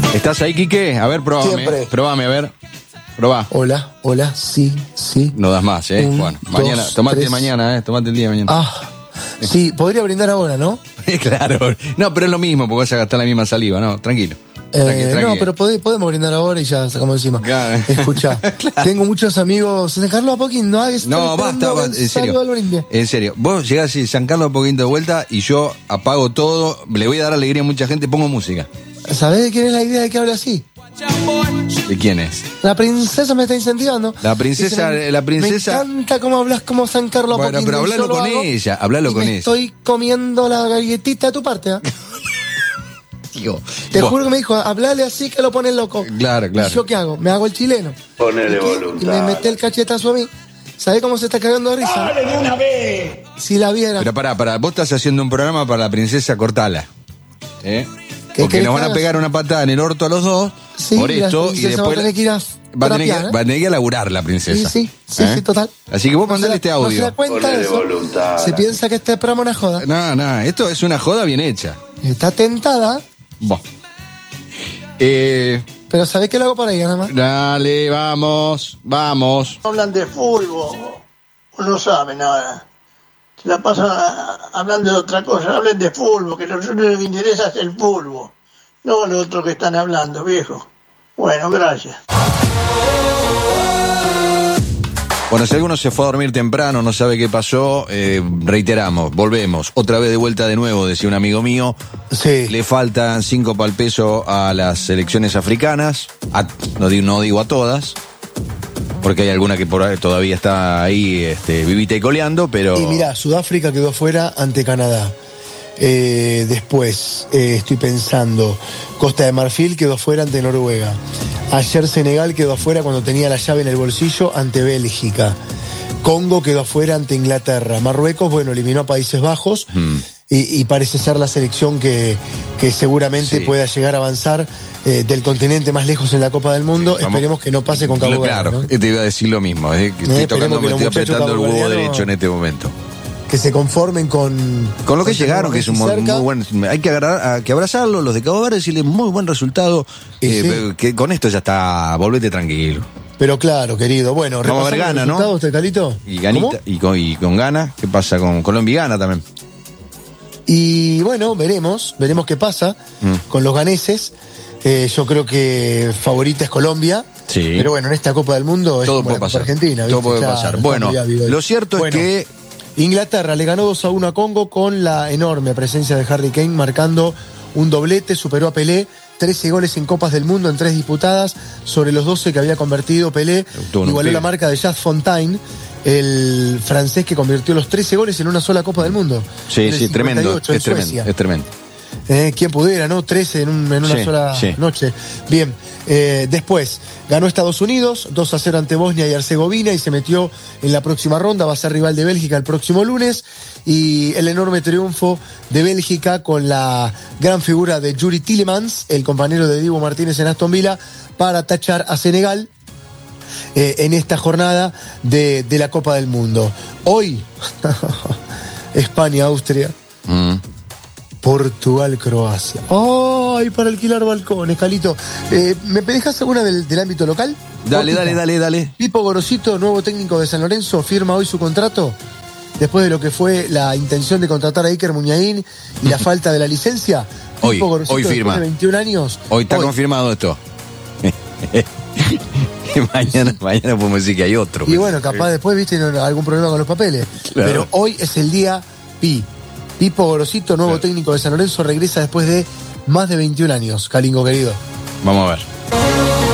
¿Estás ahí, Quique? A ver, Siempre. probame, a ver. Probá. Hola, sí. No das más, bueno, mañana, tomate mañana, tomate el día de mañana. Sí, podría brindar ahora, ¿no? Claro. No, pero es lo mismo, porque vas a gastar la misma saliva, ¿no? Tranquilo. Tranquilo. No, pero podemos brindar ahora y ya sacamos encima. Claro. Escuchá, Claro. Tengo muchos amigos. San Carlos Apoquín, no hagas. No, basta, en serio. Vos llegás y San Carlos Apoquín de vuelta y yo apago todo, le voy a dar alegría a mucha gente, pongo música. ¿Sabés de quién es la idea de que hable así? ¿De quién es? La princesa me está incentivando. La princesa. Me encanta cómo hablas como San Carlos Apoquín. Bueno, pero hablalo con ella, hablalo con ella. Estoy comiendo la galletita de tu parte, ¿eh? Tío, Te juro que me dijo, hablale así que lo pones loco. Claro. ¿Y yo qué hago? Me hago el chileno. Ponele voluntad. Y me mete el cachetazo a mí. ¿Sabés cómo se está cagando de risa? ¡Dale de una vez! Si la viera. Pero pará, vos estás haciendo un programa para la princesa, cortala. Porque nos van a pegar una patada en el orto a los dos. Sí, por esto. Y después va a tener que ir a va a tener que laburar la princesa. Sí, total. Así que vos mandale este audio. No se da cuenta de eso. Voluntad. Se piensa que este programa es una joda. No, esto es una joda bien hecha. Está tentada. Vos. Pero ¿sabés qué lo hago para ella nada más? Dale, vamos. Hablan de fútbol, no saben nada. Se la pasan hablando de otra cosa. Hablen de fútbol, que lo único que les interesa es el fútbol. No lo otro que están hablando, viejo. Bueno, gracias. Bueno, si alguno se fue a dormir temprano, no sabe qué pasó, reiteramos, volvemos. Otra vez de vuelta de nuevo, decía un amigo mío. Sí. Le faltan 5 pa'l peso a las selecciones africanas. No digo a todas, porque hay alguna que por ahí todavía está ahí vivita y coleando, pero... Y mirá, Sudáfrica quedó fuera ante Canadá. Después, estoy pensando, Costa de Marfil quedó fuera ante Noruega. Ayer Senegal quedó afuera cuando tenía la llave en el bolsillo ante Bélgica. Congo quedó afuera ante Inglaterra. Marruecos, eliminó a Países Bajos y parece ser la selección que seguramente pueda llegar a avanzar del continente más lejos en la Copa del Mundo. Vamos. Esperemos que no pase con Cabo Verde. Claro, ¿no? Te iba a decir lo mismo. Que estoy apretando el huevo derecho en este momento. Que se conformen con lo que llegaron, que es un muy buen. Hay que abrazarlo, los de Cabo Verde, decirle muy buen resultado. Que con esto ya está, volvete tranquilo. Pero claro, querido. Bueno, vamos a ver Gana, ¿no? Calito. Y Ganita, y con Gana. ¿Qué pasa con Colombia y Gana también? Y bueno, veremos qué pasa con los ganeses. Yo creo que favorita es Colombia. Sí. Pero bueno, en esta Copa del Mundo todo es puede pasar. Argentina. Todo puede pasar. Bueno, lo cierto es que Inglaterra le ganó 2-1 a Congo con la enorme presencia de Harry Kane marcando un doblete, superó a Pelé, 13 goles en Copas del Mundo en 3 disputadas sobre los 12 que había convertido Pelé, igualó la marca de Jacques Fontaine, el francés que convirtió los 13 goles en una sola Copa del Mundo. Sí, tremendo, es tremendo. Quien pudiera, ¿no? 13 en una sola noche. Bien, después ganó Estados Unidos 2-0 ante Bosnia y Herzegovina y se metió en la próxima ronda, va a ser rival de Bélgica el próximo lunes, y el enorme triunfo de Bélgica con la gran figura de Yuri Tillemans, el compañero de Dibu Martínez en Aston Villa, para tachar a Senegal en esta jornada de la Copa del Mundo. Hoy, España-Austria. Portugal-Croacia. ¡Ay, para alquilar balcones, Calito! ¿Me dejas alguna del ámbito local? Dale. Pipo Gorosito, nuevo técnico de San Lorenzo, firma hoy su contrato. Después de lo que fue la intención de contratar a Iker Muñain y la falta de la licencia. Pipo Gorosito, hoy firma. De 21 años. Hoy está confirmado esto. mañana podemos decir que hay otro. Y bueno, capaz después, viste, algún problema con los papeles. Claro. Pero hoy es el día Pi. Pipo Gorosito, nuevo técnico de San Lorenzo, regresa después de más de 21 años, Calingo querido. Vamos a ver.